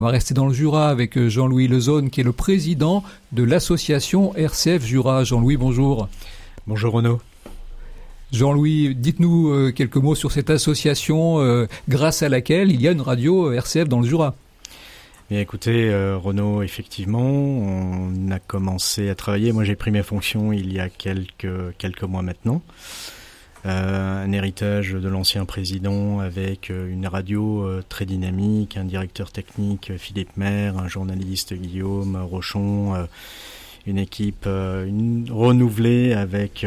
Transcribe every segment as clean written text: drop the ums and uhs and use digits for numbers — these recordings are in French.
On va rester dans le Jura avec Jean-Louis Lezaune, qui est le président de l'association RCF Jura. Jean-Louis, bonjour. Bonjour Renaud. Jean-Louis, dites-nous quelques mots sur cette association grâce à laquelle il y a une radio RCF dans le Jura. Bien, écoutez, Renaud, effectivement, on a commencé à travailler. Moi, j'ai pris mes fonctions il y a quelques mois maintenant. Un héritage de l'ancien président avec une radio très dynamique, un directeur technique Philippe Maire, un journaliste Guillaume Rochon, une équipe renouvelée avec,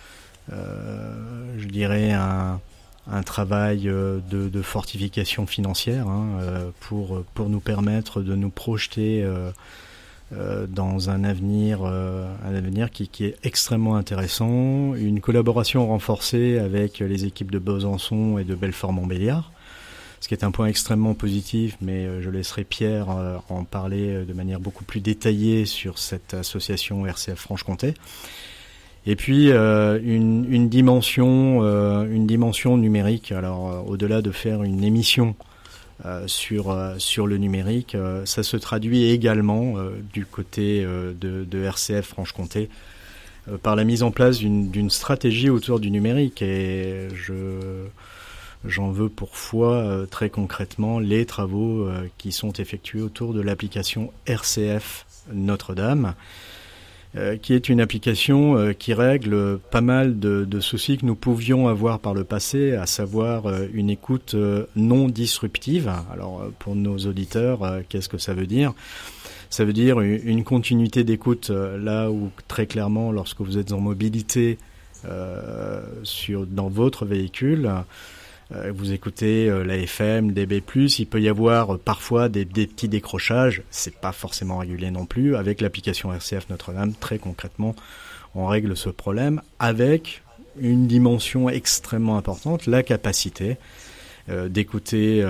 je dirais, un travail de fortification financière pour nous permettre de nous projeter dans un avenir qui est extrêmement intéressant, une collaboration renforcée avec les équipes de Besançon et de Belfort-Montbéliard, ce qui est un point extrêmement positif, mais je laisserai Pierre en parler de manière beaucoup plus détaillée sur cette association RCF Franche-Comté. Et puis une dimension numérique. Alors au-delà de faire une émission sur le numérique, ça se traduit également du côté de RCF Franche-Comté par la mise en place d'une stratégie autour du numérique. Et j'en veux pour foi très concrètement les travaux qui sont effectués autour de l'application RCF Notre-Dame, qui est une application qui règle pas mal de soucis que nous pouvions avoir par le passé, à savoir une écoute non disruptive. Alors pour nos auditeurs, qu'est-ce que ça veut dire ? Ça veut dire une continuité d'écoute là où très clairement, lorsque vous êtes en mobilité dans votre véhicule, vous écoutez la FM, DB+, il peut y avoir parfois des petits décrochages, c'est pas forcément régulier non plus. Avec l'application RCF Notre-Dame, très concrètement, on règle ce problème avec une dimension extrêmement importante, la capacité d'écouter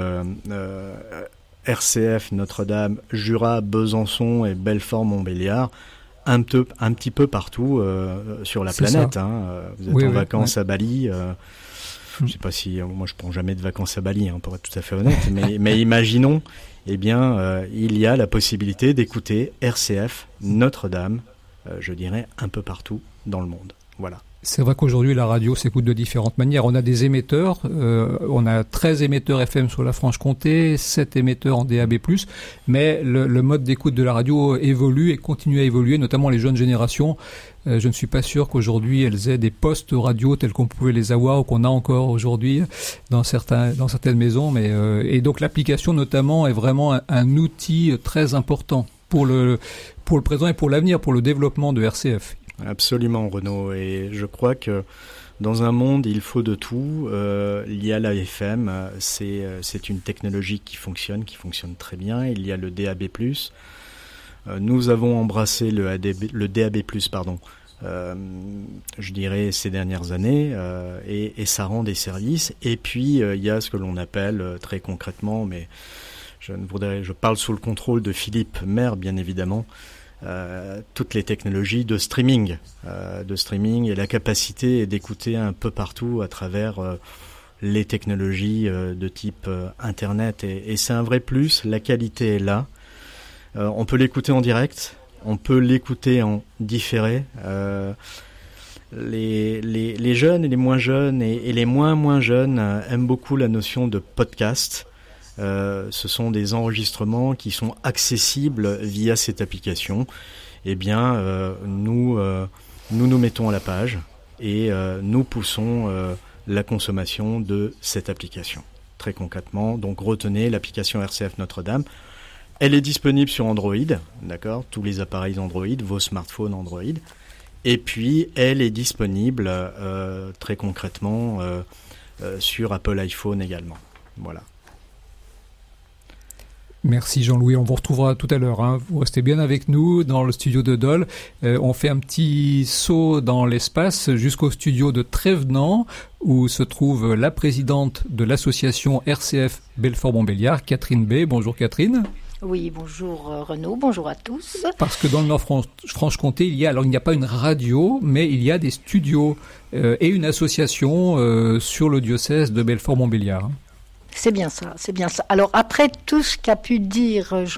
RCF Notre-Dame, Jura, Besançon et Belfort-Montbéliard un petit peu partout sur la planète. Vous êtes en vacances à Bali. Je ne sais pas si moi je prends jamais de vacances à Bali, pour être tout à fait honnête, mais imaginons, il y a la possibilité d'écouter RCF Notre-Dame, je dirais un peu partout dans le monde. Voilà. C'est vrai qu'aujourd'hui la radio s'écoute de différentes manières. On a des émetteurs, on a 13 émetteurs FM sur la Franche-Comté, 7 émetteurs en DAB+, mais le mode d'écoute de la radio évolue et continue à évoluer, notamment les jeunes générations. Je ne suis pas sûr qu'aujourd'hui elles aient des postes radio tels qu'on pouvait les avoir ou qu'on a encore aujourd'hui dans certaines maisons. Et donc l'application notamment est vraiment un outil très important pour le présent et pour l'avenir, pour le développement de RCF. Absolument, Renaud. Et je crois que dans un monde, il faut de tout. Il y a la FM, c'est une technologie qui fonctionne très bien. Il y a le DAB+. Nous avons embrassé le DAB+, je dirais ces dernières années, et ça rend des services. Et puis il y a ce que l'on appelle très concrètement, mais je parle sous le contrôle de Philippe Maire, bien évidemment, toutes les technologies de streaming et la capacité d'écouter un peu partout à travers les technologies de type Internet. Et c'est un vrai plus, la qualité est là. On peut l'écouter en direct, on peut l'écouter en différé. Les jeunes et les moins jeunes et les moins jeunes aiment beaucoup la notion de podcast. Ce sont des enregistrements qui sont accessibles via cette application. Eh bien, nous mettons à la page et nous poussons la consommation de cette application. Très concrètement, donc retenez l'application RCF Notre-Dame. Elle est disponible sur Android, d'accord, tous les appareils Android, vos smartphones Android. Et puis, elle est disponible très concrètement sur Apple iPhone également. Voilà. Merci Jean-Louis, on vous retrouvera tout à l'heure. Vous restez bien avec nous dans le studio de Dole. On fait un petit saut dans l'espace jusqu'au studio de Trévenant où se trouve la présidente de l'association RCF Belfort-Montbéliard, Catherine B. Bonjour Catherine. Oui, bonjour Renaud, bonjour à tous. Parce que dans le Nord-Franche-Comté, il n'y a pas une radio, mais il y a des studios et une association sur le diocèse de Belfort-Montbéliard. C'est bien ça, c'est bien ça. Alors après tout ce qu'a pu dire